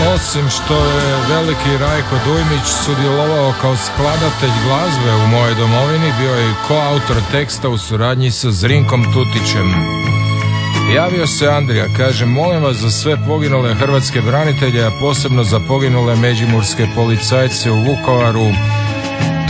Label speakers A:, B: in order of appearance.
A: Osim što je veliki Rajko Dujmić sudjelovao kao skladatelj glazbe u mojoj domovini, bio je koautor teksta u suradnji sa Zrinkom Tutićem. Javio se Andrija, kaže: molim vas za sve poginule hrvatske branitelje, a posebno za poginule međimurske policajce u Vukovaru,